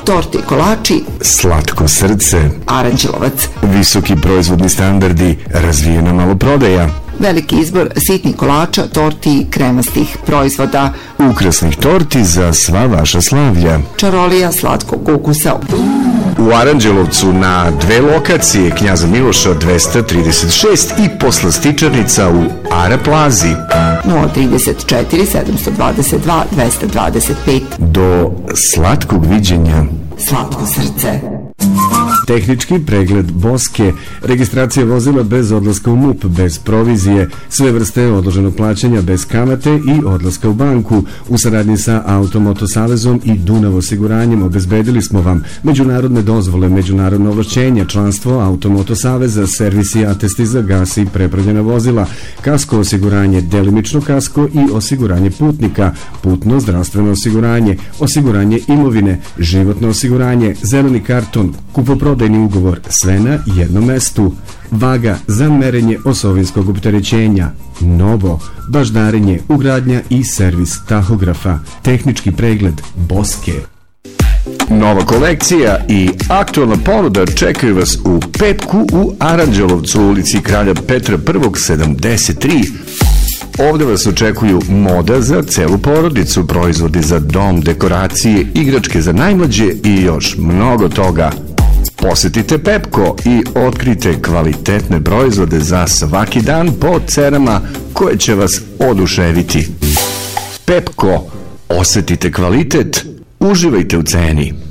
torte i kolači, slatko srce, Aranđelovac, visoki proizvodni standardi, razvijena maloprodaja, veliki izbor sitnih kolača, torti i kremastih proizvoda, ukrasnih torti za sva vaša slavlja. čarolija slatkog ukusa. U Aranđelovcu na 2 lokacije, Knjaza Miloša 236 i poslastičarnica u Ara Plazi. 034 722 225. Do slatkog viđenja. Slatko srce. Tehnički pregled Boske, registracija vozila bez odlaska u MUP, bez provizije, sve vrste odloženog plaćanja bez kamate i odlaska u banku. U saradnji sa Automoto Savezom i Dunav osiguranjem obezbedili smo vam međunarodne dozvole, međunarodno ovlašćenja, članstvo Automoto Saveza, servisi i atesti za gas i prepravljena vozila, kasko osiguranje, delimično kasko i osiguranje putnika, putno zdravstveno osiguranje, osiguranje imovine, životno osiguranje, zeleni karton, kupoprodajni ugovor, sve na jednom mestu. Vaga za merenje osovinskog opterećenja, novo, baždarenje, ugradnja i servis tahografa, tehnički pregled Boske. Nova kolekcija i aktualna ponuda čekaju vas u Pepku u Aranđelovcu, ulici Kralja Petra I 73. Ovde vas očekuju moda za celu porodicu, proizvodi za dom, dekoracije, igračke za najmlađe i još mnogo toga. Posetite Pepko i otkrite kvalitetne proizvode za svaki dan po cenama koje će vas oduševiti. Pepko, osetite kvalitet, uživajte u ceni.